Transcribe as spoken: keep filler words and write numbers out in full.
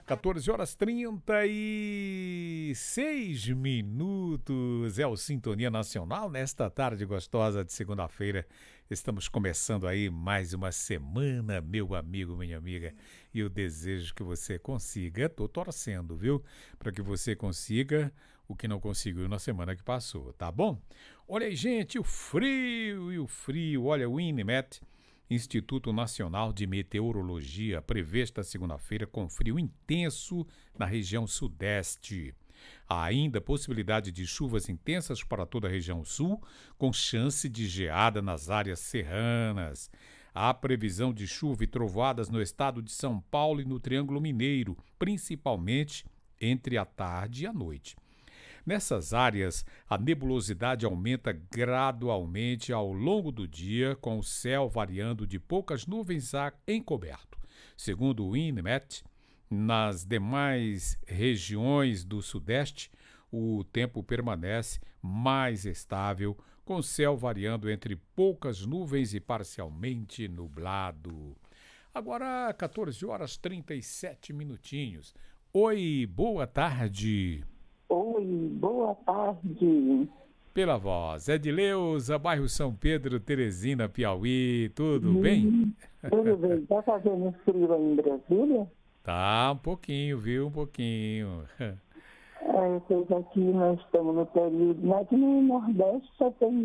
quatorze horas trinta e seis minutos. É o Sintonia Nacional nesta tarde gostosa de segunda-feira. Estamos começando aí mais uma semana, meu amigo, minha amiga. E eu desejo que você consiga, tô torcendo, viu? Para que você consiga o que não conseguiu na semana que passou, tá bom? Olha aí, gente, o frio e o frio. Olha, o INMET, Instituto Nacional de Meteorologia, prevê esta segunda-feira com frio intenso na região sudeste. Há ainda possibilidade de chuvas intensas para toda a região sul, com chance de geada nas áreas serranas. Há previsão de chuva e trovoadas no estado de São Paulo e no Triângulo Mineiro, principalmente entre a tarde e a noite. Nessas áreas, a nebulosidade aumenta gradualmente ao longo do dia, com o céu variando de poucas nuvens a encoberto. Segundo o INMET, nas demais regiões do Sudeste, o tempo permanece mais estável, com o céu variando entre poucas nuvens e parcialmente nublado. Agora, quatorze horas e trinta e sete minutinhos. Oi, boa tarde. Oi, boa tarde. Pela voz, Edileuza, bairro São Pedro, Teresina, Piauí, tudo Hum, bem? Tudo bem. Está fazendo frio aí em Brasília? Tá, um pouquinho, viu? Um pouquinho. É, pois aqui nós estamos no período, mas aqui no Nordeste só tem